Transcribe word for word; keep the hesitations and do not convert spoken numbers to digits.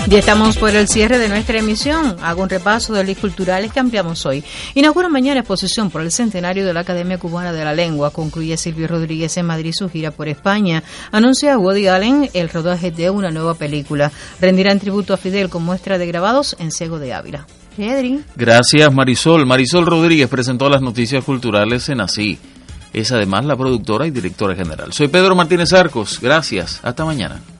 Ya estamos por el cierre de nuestra emisión. Hago un repaso de los culturales que ampliamos hoy. Inaugura mañana exposición por el centenario de la Academia Cubana de la Lengua. Concluye Silvio Rodríguez en Madrid su gira por España. Anuncia Woody Allen el rodaje de una nueva película. Rendirán tributo a Fidel con muestra de grabados en Ciego de Ávila. Pedri. Gracias, Marisol. Marisol Rodríguez presentó las noticias culturales en Así. Es además la productora y directora general. Soy Pedro Martínez Arcos. Gracias. Hasta mañana.